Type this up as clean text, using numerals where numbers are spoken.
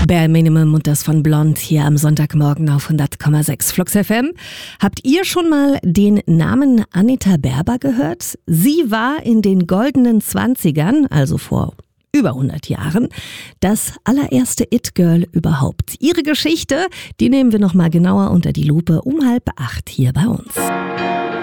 Bare Minimum und das von Blond hier am Sonntagmorgen auf 100,6 Flux FM. Habt ihr schon mal den Namen Anita Berber gehört? Sie war in den goldenen 20ern, also vor über 100 Jahren, das allererste It-Girl überhaupt. Ihre Geschichte, die nehmen wir nochmal genauer unter die Lupe um 7:30 hier bei uns.